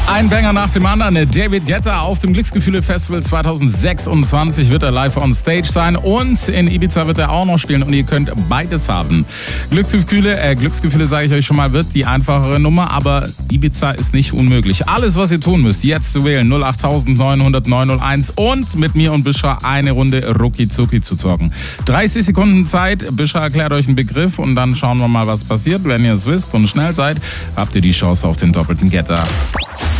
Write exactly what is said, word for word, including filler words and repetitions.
Ein Banger nach dem anderen. David Guetta auf dem Glücksgefühle-Festival zwanzig sechsundzwanzig wird er live on stage sein und in Ibiza wird er auch noch spielen und ihr könnt beides haben. Glücksgefühle, äh, Glücksgefühle sage ich euch schon mal, wird die einfachere Nummer, aber Ibiza ist nicht unmöglich. Alles, was ihr tun müsst, jetzt zu wählen, null acht neun null null neun null eins und mit mir und Bishra eine Runde Rucki Zucki zu zocken. dreißig Sekunden Zeit, Bishra erklärt euch einen Begriff und dann schauen wir mal, was passiert. Wenn ihr es wisst und schnell seid, habt ihr die Chance auf den doppelten Getter.